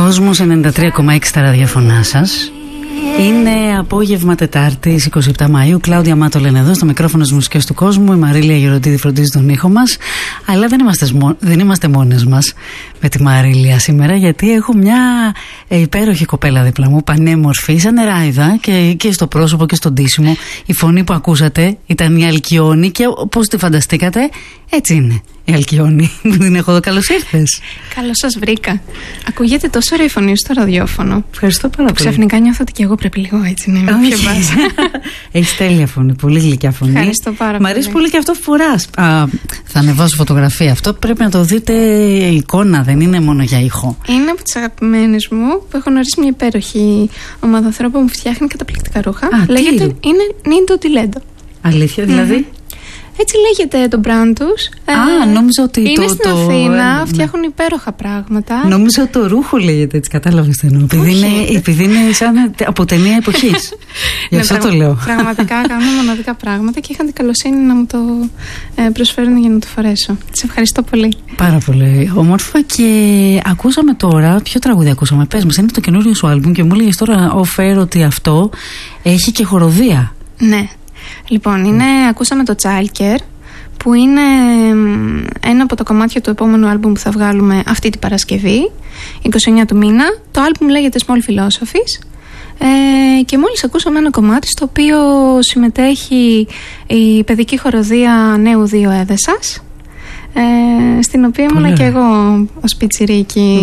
Κόσμος 93,6 στα ραδιοφωνά σας. Είναι απόγευμα Τετάρτης 27 Μαΐου. Κλάουδια Μάτολεν εδώ στο μικρόφωνο της Μουσικές του Κόσμου. Η Μαρίλια Γεροντίδη φροντίζει τον ήχο μας. Αλλά δεν είμαστε μόνες μας με τη Μαρίλια σήμερα, γιατί έχω μια υπέροχη κοπέλα δίπλα μου, πανέμορφη, σαν νεράιδα και στο πρόσωπο και στον ντύσιμο. Η φωνή που ακούσατε ήταν η Αλκιόνη και πώς τη φανταστήκατε, έτσι είναι η Αλκιόνη που την έχω εδώ. Καλώς ήρθες. Καλώς σας βρήκα. Ακούγεται τόσο ωραία η φωνή στο ραδιόφωνο. Ευχαριστώ πάρα πολύ. Ξαφνικά νιώθω ότι και εγώ πρέπει λίγο έτσι να είμαι πιο μπάζα. Έχεις τέλεια φωνή, πολύ γλυκιά φωνή. Ευχαριστώ πάρα πολύ. Μ' αρέσει πολύ και αυτό που φοράς. Θα ανεβάσω φωτογραφία. Αυτό πρέπει να το δείτε εικόνα, δεν είναι μόνο για ήχο. Είναι από τις αγαπημένες μου που έχω γνωρίσει μια υπέροχη ομάδα ανθρώπων που φτιάχνει καταπληκτικά ρούχα. Λέγεται, είναι Nido di Ledo. Αλήθεια, δηλαδή. Έτσι λέγεται το brand τους. Νόμιζα ότι είναι στην Αθήνα, φτιάχνουν υπέροχα πράγματα. Νόμιζα ότι το ρούχο λέγεται έτσι, κατάλαβες τι εννοώ. Επειδή είναι σαν από ταινία εποχής. Γι' αυτό το λέω. Πραγματικά κάνουν μοναδικά πράγματα και είχαν την καλοσύνη να μου το προσφέρουν για να το φορέσω. Τις ευχαριστώ πολύ. Πάρα πολύ όμορφα. Και ακούσαμε τώρα, ποιο τραγούδι ακούσαμε? Πες μας, είναι το καινούριο σου άλμπουμ και μου έλεγες τώρα off-air ότι αυτό έχει και χοροδία. Ναι. Λοιπόν, ακούσαμε το Childcare, που είναι ένα από τα κομμάτια του επόμενου άλμπουμ που θα βγάλουμε αυτή την Παρασκευή, 29 του μήνα. Το άλμπουμ λέγεται Small Philosophies και μόλις ακούσαμε ένα κομμάτι στο οποίο συμμετέχει η παιδική χοροδία Νέου Δύο Έδεσας, στην οποία ήμουν και εγώ ως πιτσιρίκι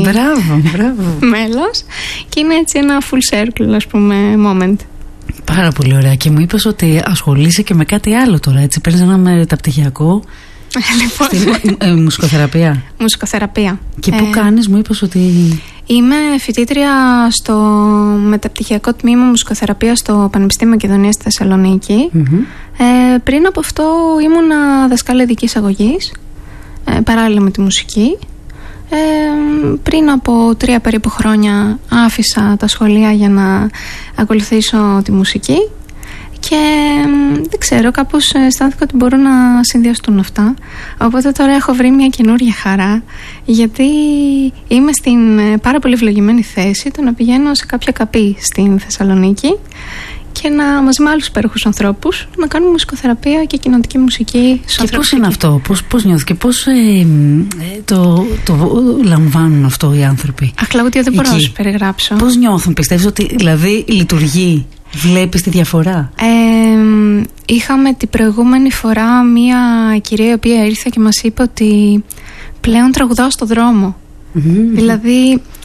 μέλος, και είναι έτσι ένα full circle, ας πούμε, moment. Πάρα πολύ ωραία. Και μου είπες ότι ασχολείσαι και με κάτι άλλο τώρα, έτσι? Παίρνεις ένα μεταπτυχιακό στην μουσικοθεραπεία. Μουσικοθεραπεία. Και πού κάνεις, μου είπες ότι... Είμαι φοιτήτρια στο μεταπτυχιακό τμήμα μουσικοθεραπεία στο Πανεπιστήμιο Μακεδονίας στη Θεσσαλονίκη. Πριν από αυτό ήμουνα δασκάλα ειδικής αγωγής, παράλληλα με τη μουσική. Πριν από 3 περίπου χρόνια άφησα τα σχολεία για να ακολουθήσω τη μουσική και δεν ξέρω, κάπως αισθάνθηκα ότι μπορούν να συνδυαστούν αυτά. Οπότε τώρα έχω βρει μια καινούργια χαρά, γιατί είμαι στην πάρα πολύ ευλογημένη θέση το να πηγαίνω σε κάποια καπή στην Θεσσαλονίκη και να μαζί με άλλους υπέροχους ανθρώπους να κάνουμε μουσικοθεραπεία και κοινοτική μουσική. Και πώς είναι αυτό, πώς νιώθεις και πώς το λαμβάνουν αυτό οι άνθρωποι? Κλαούδια, δεν μπορώ να σου περιγράψω. Πώς νιώθουν, πιστεύεις ότι δηλαδή λειτουργεί? Βλέπεις τη διαφορά? Είχαμε την προηγούμενη φορά μία κυρία η οποία ήρθε και μας είπε ότι πλέον τραγουδάω στο δρόμο. Δηλαδή